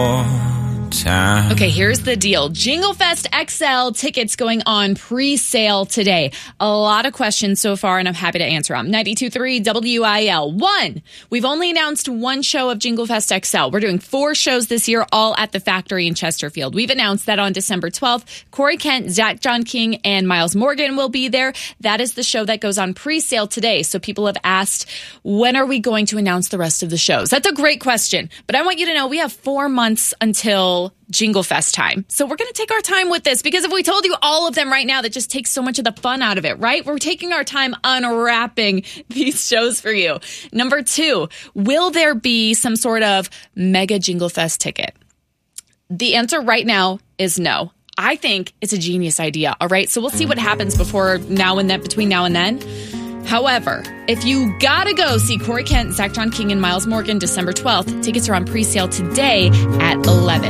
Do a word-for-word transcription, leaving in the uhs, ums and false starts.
Time. Okay, here's the deal. Jingle Fest X L tickets going on pre-sale today. A lot of questions so far, and I'm happy to answer them. ninety-two point three W I L. One, we've only announced one show of Jingle Fest X L. We're doing four shows this year, all at the Factory in Chesterfield. We've announced that on December twelfth, Corey Kent, Zach John King, and Miles Morgan will be there. That is the show that goes on pre-sale today. So people have asked, when are we going to announce the rest of the shows? That's a great question. But I want you to know we have four months until Jingle Fest time. So we're going to take our time with this, because if we told you all of them right now, that just takes so much of the fun out of it, right? We're taking our time unwrapping these shows for you. Number two, will there be some sort of mega Jingle Fest ticket? The answer right now is no. I think it's a genius idea. All right. So we'll see what happens before now and then, between now and then. However, if you gotta go see Corey Kent, Zach John King, and Miles Morgan December twelfth, tickets are on pre-sale today at eleven.